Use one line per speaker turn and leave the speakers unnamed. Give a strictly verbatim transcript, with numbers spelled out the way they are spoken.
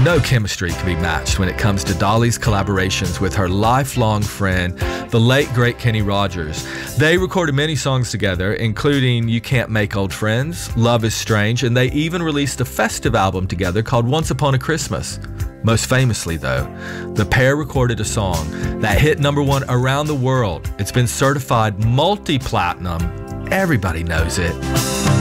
No chemistry can be matched when it comes to Dolly's collaborations with her lifelong friend, the late great Kenny Rogers. They recorded many songs together, including You Can't Make Old Friends, Love is Strange, and they even released a festive album together called Once Upon a Christmas. Most famously, though, the pair recorded a song that hit number one around the world. It's been certified multi-platinum. Everybody knows it.